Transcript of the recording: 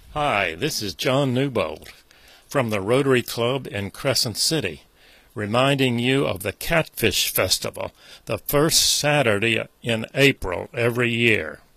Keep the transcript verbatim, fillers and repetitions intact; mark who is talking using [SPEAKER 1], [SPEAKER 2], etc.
[SPEAKER 1] Hi, this is John Newbold from the Rotary Club in Crescent City, reminding you of the Catfish Festival, the first Saturday in April every year.